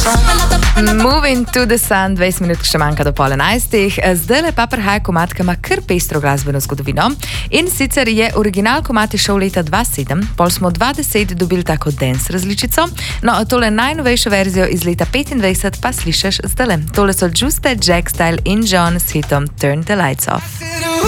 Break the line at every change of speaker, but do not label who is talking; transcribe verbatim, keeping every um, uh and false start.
Moving to the Sun, dvajset minut še manjka do pol enajstih. Zdaj le pa prihaja komad, ki ima kar pestro glasbeno zgodovino. In sicer je original komad šel leta dva tisoč sedem, pol smo dva tisoč deset dobili tako dance različico. No, tole najnovejšo verzijo iz leta petindvajset pa slišiš zdaj le. Tole so Juste, Jack Style in John s hitom Turn the Lights Off.